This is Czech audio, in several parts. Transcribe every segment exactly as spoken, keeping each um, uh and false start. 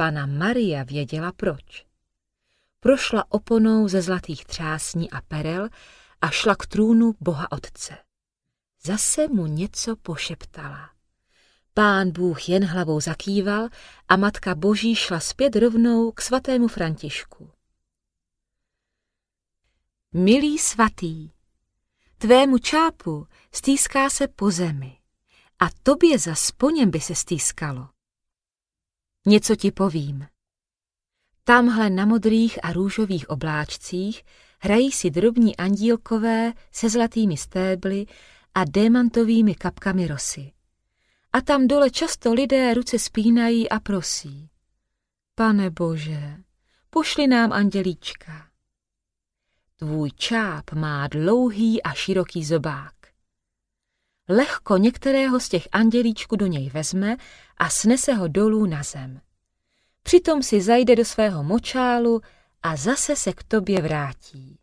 Panna Maria věděla proč. Prošla oponou ze zlatých třásní a perel a šla k trůnu Boha Otce. Zase mu něco pošeptala. Pán Bůh jen hlavou zakýval a Matka Boží šla zpět rovnou k svatému Františku. Milý svatý, tvému čápu stýská se po zemi a tobě zas po něm by se stýskalo. Něco ti povím. Tamhle na modrých a růžových obláčcích hrají si drobní andílkové se zlatými stébly a démantovými kapkami rosy. A tam dole často lidé ruce spínají a prosí. Pane Bože, pošli nám andělíčka. Tvůj čáp má dlouhý a široký zobák. Lehko některého z těch andělíčků do něj vezme a snese ho dolů na zem. Přitom si zajde do svého močálu a zase se k tobě vrátí.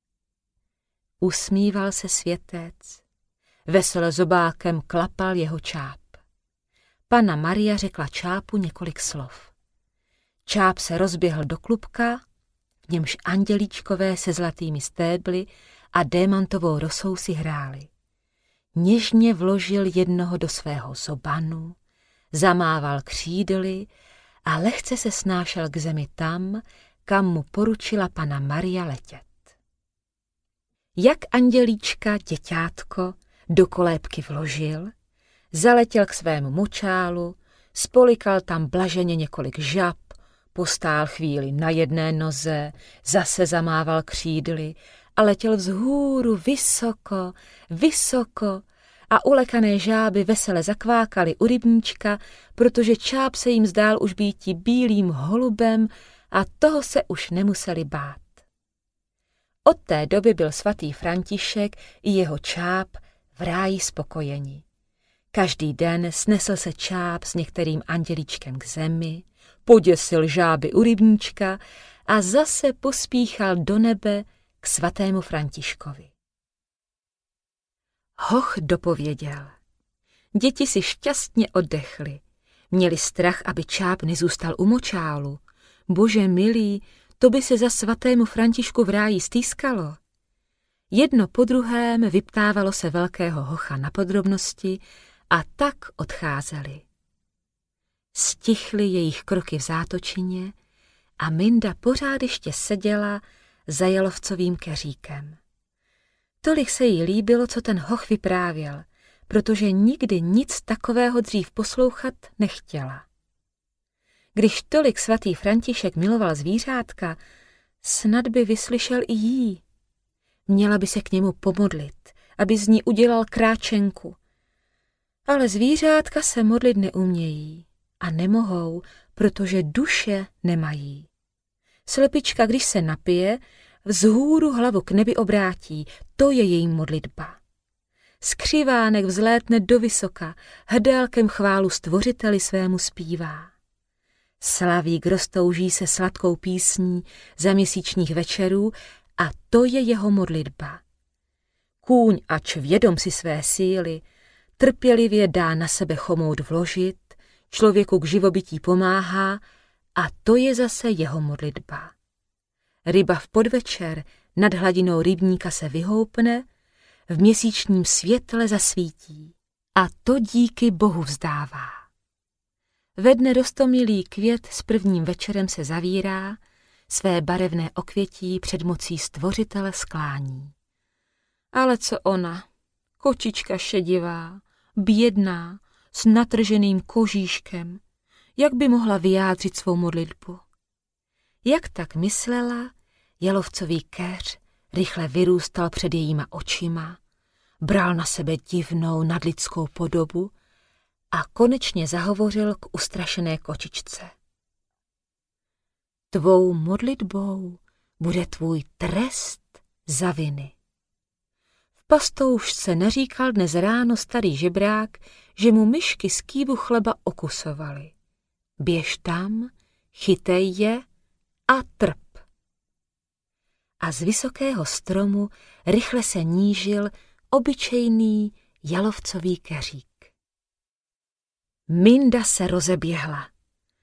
Usmíval se světec. Vesele zobákem klapal jeho čáp. Panna Maria řekla čápu několik slov. Čáp se rozběhl do klubka, v němž andělíčkové se zlatými stébly a démantovou rosou si hráli. Něžně vložil jednoho do svého zobanu, zamával křídly a lehce se snášel k zemi tam, kam mu poručila Panna Maria letět. Jak andělíčka děťátko do kolébky vložil, zaletěl k svému močálu, spolikal tam blaženě několik žab, postál chvíli na jedné noze, zase zamával křídly a letěl vzhůru vysoko, vysoko a ulekané žáby vesele zakvákaly u rybníčka, protože čáp se jim zdál už býti bílým holubem a toho se už nemuseli bát. Od té doby byl svatý František i jeho čáp v ráji spokojeni. Každý den snesl se čáp s některým andělíčkem k zemi, poděsil žáby u rybníčka a zase pospíchal do nebe k svatému Františkovi. Hoch dopověděl. Děti si šťastně oddechly. Měli strach, aby čáp nezůstal u močálu. Bože milý, to by se za svatému Františku v ráji stýskalo. Jedno po druhém vyptávalo se velkého hocha na podrobnosti a tak odcházeli. Stichly jejich kroky v zátočině a Minda pořád ještě seděla za jalovcovým keříkem. Tolik se jí líbilo, co ten hoch vyprávěl, protože nikdy nic takového dřív poslouchat nechtěla. Když tolik svatý František miloval zvířátka, snad by vyslyšel i jí. Měla by se k němu pomodlit, aby z ní udělal kráčenku. Ale zvířátka se modlit neumějí a nemohou, protože duše nemají. Slepička, když se napije, vzhůru hlavu k nebi obrátí, to je její modlitba. Skřivánek vzlétne do vysoka, hdálkem chválu stvořiteli svému zpívá. Slavík roztouží se sladkou písní za měsíčních večerů a to je jeho modlitba. Kůň, ač vědom si své síly, trpělivě dá na sebe chomout vložit, člověku k živobytí pomáhá a to je zase jeho modlitba. Ryba v podvečer nad hladinou rybníka se vyhoupne, v měsíčním světle zasvítí a to díky Bohu vzdává. Ve dne roztomilý květ s prvním večerem se zavírá, své barevné okvětí před mocí stvořitele sklání. Ale co ona, kočička šedivá, bědná, s natrženým kožíškem, jak by mohla vyjádřit svou modlitbu? Jak tak myslela, jalovcový keř rychle vyrůstal před jejíma očima, bral na sebe divnou nadlidskou podobu a konečně zahovořil k ustrašené kočičce. Tvou modlitbou bude tvůj trest za viny. V pastoušce neříkal dnes ráno starý žebrák, že mu myšky z kývu chleba okusovaly. Běž tam, chytej je a trp. A z vysokého stromu rychle se nížil obyčejný jalovcový keřík. Minda se rozeběhla.